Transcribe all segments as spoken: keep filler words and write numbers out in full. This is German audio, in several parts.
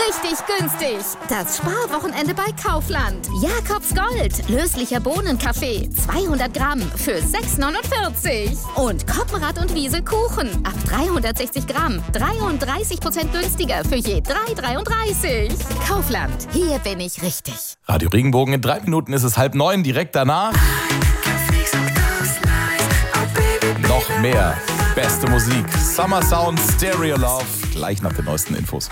Richtig günstig. Das Sparwochenende bei Kaufland. Jakobs Gold. Löslicher Bohnenkaffee. zweihundert Gramm für sechs neunundvierzig. Und Koppenrad und Wiesel Kuchen. Ab dreihundertsechzig Gramm. dreiunddreißig Prozent günstiger für je drei dreiunddreißig. Kaufland. Hier bin ich richtig. Radio Regenbogen, in drei Minuten ist es halb neun. Direkt danach noch mehr beste Musik. Summer Sound, Stereo Love. Gleich nach den neuesten Infos.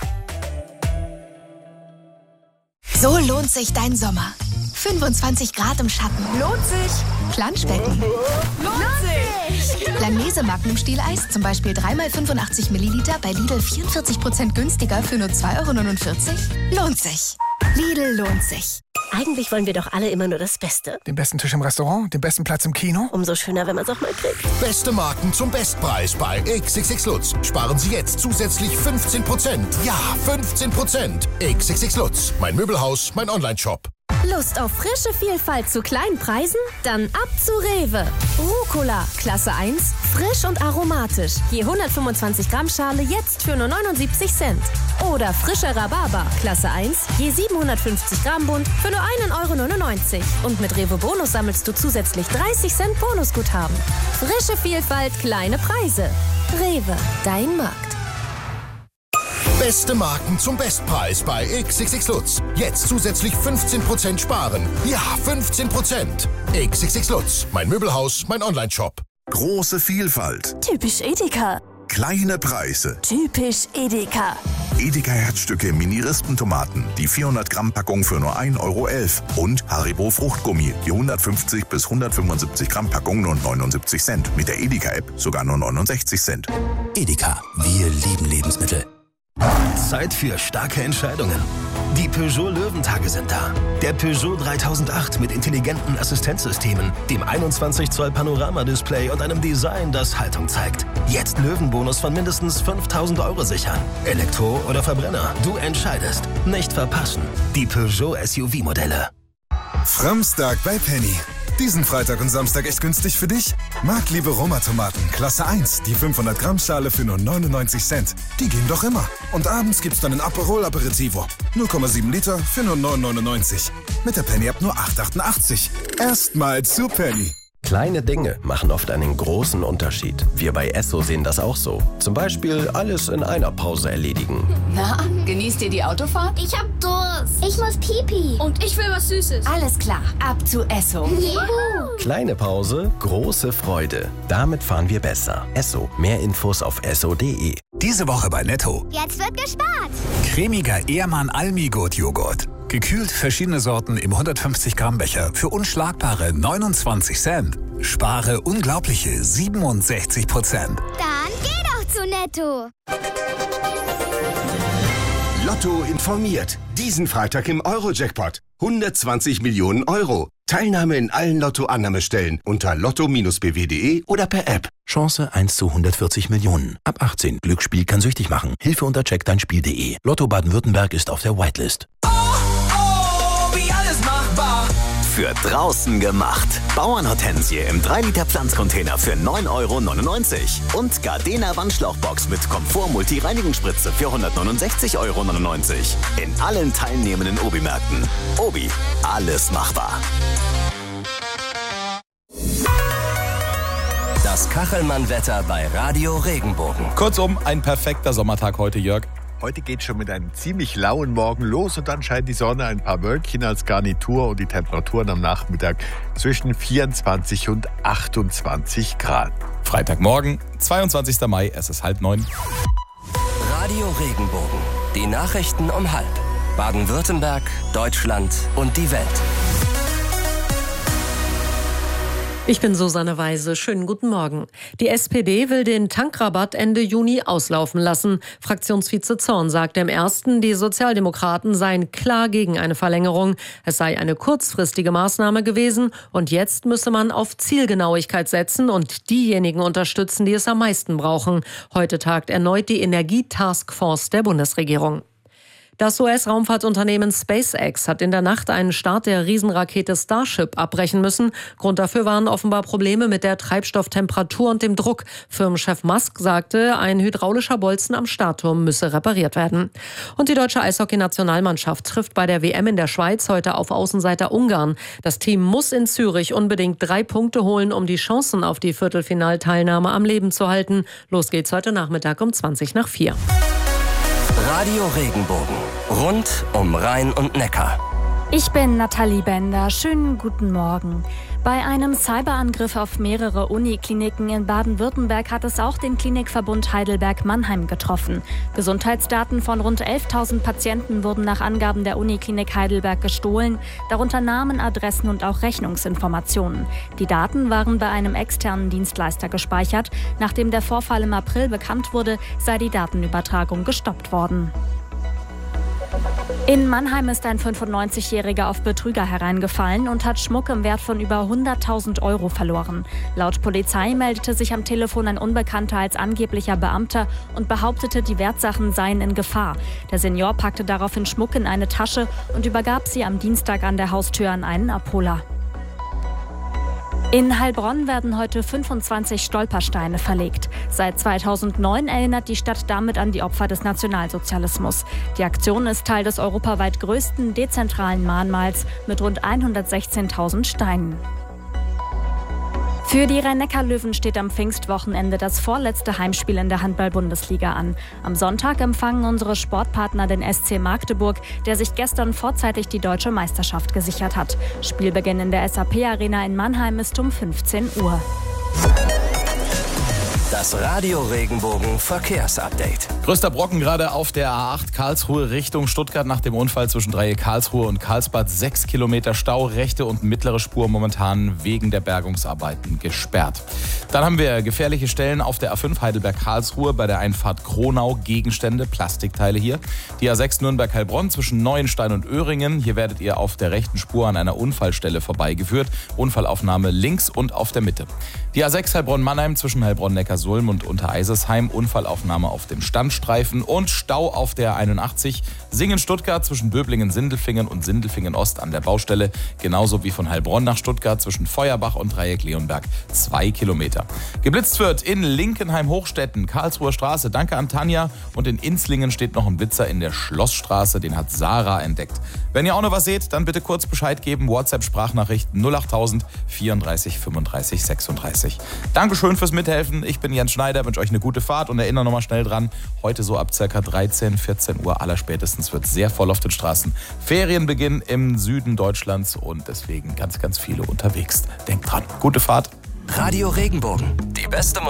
So lohnt sich dein Sommer. fünfundzwanzig Grad im Schatten. Lohnt sich. Planschbecken. Lohnt sich. Langnese Magnum Stieleis, zum Beispiel drei mal fünfundachtzig Milliliter bei Lidl vierundvierzig Prozent günstiger für nur zwei neunundvierzig Euro. Lohnt sich. Lidl lohnt sich. Eigentlich wollen wir doch alle immer nur das Beste. Den besten Tisch im Restaurant, den besten Platz im Kino. Umso schöner, wenn man es auch mal kriegt. Beste Marken zum Bestpreis bei X X X Lutz. Sparen Sie jetzt zusätzlich fünfzehn Prozent. Ja, fünfzehn Prozent. X X X Lutz. Mein Möbelhaus, mein Online-Shop. Lust auf frische Vielfalt zu kleinen Preisen? Dann ab zu Rewe. Rucola, Klasse eins, frisch und aromatisch. Je hundertfünfundzwanzig Gramm Schale jetzt für nur neunundsiebzig Cent. Oder frischer Rhabarber, Klasse eins, je siebenhundertfünfzig Gramm Bund für nur einen Euro neunundneunzig. Und mit Rewe Bonus sammelst du zusätzlich dreißig Cent Bonusguthaben. Frische Vielfalt, kleine Preise. Rewe, dein Markt. Beste Marken zum Bestpreis bei X X X Lutz. Jetzt zusätzlich fünfzehn Prozent sparen. Ja, fünfzehn Prozent. X X X Lutz. Mein Möbelhaus, mein Online-Shop. Große Vielfalt. Typisch Edeka. Kleine Preise. Typisch Edeka. Edeka Herzstücke Mini-Rispentomaten. Die vierhundert Gramm Packung für nur ein Euro elf. Und Haribo Fruchtgummi. Die hundertfünfzig bis hundertfünfundsiebzig Gramm Packung nur neunundsiebzig Cent. Mit der Edeka-App sogar nur neunundsechzig Cent. Edeka. Wir lieben Lebensmittel. Zeit für starke Entscheidungen. Die Peugeot Löwentage sind da. Der Peugeot dreitausendacht mit intelligenten Assistenzsystemen, dem einundzwanzig Zoll Panoramadisplay und einem Design, das Haltung zeigt. Jetzt Löwenbonus von mindestens fünftausend Euro sichern. Elektro oder Verbrenner, du entscheidest. Nicht verpassen. Die Peugeot S U V-Modelle. Framstag bei Penny. Diesen Freitag und Samstag echt günstig für dich? Marktliebe Roma-Tomaten, Klasse eins, die fünfhundert Gramm Schale für nur neunundneunzig Cent. Die gehen doch immer. Und abends gibt's dann ein Aperol Aperitivo. null Komma sieben Liter für nur neun neunundneunzig. Mit der Penny App nur acht achtundachtzig. Erstmal zu Penny. Kleine Dinge machen oft einen großen Unterschied. Wir bei Esso sehen das auch so. Zum Beispiel alles in einer Pause erledigen. Na, genießt ihr die Autofahrt? Ich hab Durst. Ich muss Pipi. Und ich will was Süßes. Alles klar, ab zu Esso. Juhu. Kleine Pause, große Freude. Damit fahren wir besser. Esso. Mehr Infos auf esso punkt de. Diese Woche bei Netto. Jetzt wird gespart. Cremiger Ehrmann Almigurt Joghurt. Gekühlt verschiedene Sorten im hundertfünfzig Gramm Becher für unschlagbare neunundzwanzig Cent. Spare unglaubliche siebenundsechzig Prozent. Dann geh doch zu Netto. Lotto informiert. Diesen Freitag im Euro-Jackpot. hundertzwanzig Millionen Euro. Teilnahme in allen Lotto-Annahmestellen unter lotto b w punkt de oder per App. Chance eins zu hundertvierzig Millionen. Ab achtzehn. Glücksspiel kann süchtig machen. Hilfe unter check dein Spiel punkt de. Lotto Baden-Württemberg ist auf der Whitelist. Für draußen gemacht. Bauernhortensie im drei Liter Pflanzcontainer für neun Euro neunundneunzig. Und Gardena Wandschlauchbox mit Komfort-Multi-Reinigungsspritze für hundertneunundsechzig Euro neunundneunzig. In allen teilnehmenden Obi-Märkten. Obi, alles machbar. Das Kachelmann-Wetter bei Radio Regenbogen. Kurzum, ein perfekter Sommertag heute, Jörg. Heute geht schon mit einem ziemlich lauen Morgen los und dann scheint die Sonne, ein paar Wölkchen als Garnitur und die Temperaturen am Nachmittag zwischen vierundzwanzig und achtundzwanzig Grad. Freitagmorgen, zweiundzwanzigster Mai, es ist halb neun. Radio Regenbogen. Die Nachrichten um halb. Baden-Württemberg, Deutschland und die Welt. Ich bin Susanne Weise. Schönen guten Morgen. Die S P D will den Tankrabatt Ende Juni auslaufen lassen. Fraktionsvize Zorn sagte im Ersten, die Sozialdemokraten seien klar gegen eine Verlängerung. Es sei eine kurzfristige Maßnahme gewesen und jetzt müsse man auf Zielgenauigkeit setzen und diejenigen unterstützen, die es am meisten brauchen. Heute tagt erneut die Energietaskforce der Bundesregierung. Das U S-Raumfahrtunternehmen SpaceX hat in der Nacht einen Start der Riesenrakete Starship abbrechen müssen. Grund dafür waren offenbar Probleme mit der Treibstofftemperatur und dem Druck. Firmenchef Musk sagte, ein hydraulischer Bolzen am Startturm müsse repariert werden. Und die deutsche Eishockey-Nationalmannschaft trifft bei der W M in der Schweiz heute auf Außenseiter Ungarn. Das Team muss in Zürich unbedingt drei Punkte holen, um die Chancen auf die Viertelfinalteilnahme am Leben zu halten. Los geht's heute Nachmittag um zwanzig nach vier. Radio Regenbogen. Rund um Rhein und Neckar. Ich bin Nathalie Bender. Schönen guten Morgen. Bei einem Cyberangriff auf mehrere Unikliniken in Baden-Württemberg hat es auch den Klinikverbund Heidelberg-Mannheim getroffen. Gesundheitsdaten von rund elftausend Patienten wurden nach Angaben der Uniklinik Heidelberg gestohlen, darunter Namen, Adressen und auch Rechnungsinformationen. Die Daten waren bei einem externen Dienstleister gespeichert. Nachdem der Vorfall im April bekannt wurde, sei die Datenübertragung gestoppt worden. In Mannheim ist ein fünfundneunzigjähriger auf Betrüger hereingefallen und hat Schmuck im Wert von über hunderttausend Euro verloren. Laut Polizei meldete sich am Telefon ein Unbekannter als angeblicher Beamter und behauptete, die Wertsachen seien in Gefahr. Der Senior packte daraufhin Schmuck in eine Tasche und übergab sie am Dienstag an der Haustür an einen Abholer. In Heilbronn werden heute fünfundzwanzig Stolpersteine verlegt. Seit zweitausendneun erinnert die Stadt damit an die Opfer des Nationalsozialismus. Die Aktion ist Teil des europaweit größten dezentralen Mahnmals mit rund hundertsechzehntausend Steinen. Für die Rhein-Neckar-Löwen steht am Pfingstwochenende das vorletzte Heimspiel in der Handball-Bundesliga an. Am Sonntag empfangen unsere Sportpartner den S C Magdeburg, der sich gestern vorzeitig die deutsche Meisterschaft gesichert hat. Spielbeginn in der S A P-Arena in Mannheim ist um fünfzehn Uhr. Das Radio Regenbogen Verkehrsupdate. Größter Brocken gerade auf der A acht Karlsruhe Richtung Stuttgart nach dem Unfall zwischen Dreieck Karlsruhe und Karlsbad. Sechs Kilometer Stau, rechte und mittlere Spur momentan wegen der Bergungsarbeiten gesperrt. Dann haben wir gefährliche Stellen auf der A fünf Heidelberg-Karlsruhe bei der Einfahrt Kronau. Gegenstände, Plastikteile hier. Die A sechs Nürnberg-Heilbronn zwischen Neuenstein und Öhringen. Hier werdet ihr auf der rechten Spur an einer Unfallstelle vorbeigeführt. Unfallaufnahme links und auf der Mitte. Die A sechs Heilbronn-Mannheim zwischen Heilbronn-Neckarsulm und Untereisersheim. Unfallaufnahme auf dem Standstreifen und Stau auf der einundachtzig. Singen-Stuttgart zwischen Böblingen-Sindelfingen und Sindelfingen-Ost an der Baustelle. Genauso wie von Heilbronn nach Stuttgart zwischen Feuerbach und Dreieck-Leonberg. Zwei Kilometer. Geblitzt wird in Linkenheim-Hochstetten, Karlsruher Straße. Danke an Tanja. Und in Inzlingen steht noch ein Blitzer in der Schlossstraße. Den hat Sarah entdeckt. Wenn ihr auch noch was seht, dann bitte kurz Bescheid geben. WhatsApp-Sprachnachricht null achttausend vierunddreißig fünfunddreißig sechsunddreißig. Dankeschön fürs Mithelfen. Ich bin Jens Schneider, wünsche euch eine gute Fahrt und erinnere nochmal schnell dran, heute so ab ca. dreizehn, vierzehn Uhr allerspätestens wird sehr voll auf den Straßen. Ferienbeginn im Süden Deutschlands und deswegen ganz, ganz viele unterwegs. Denkt dran, gute Fahrt. Radio Regenbogen, die beste Musik.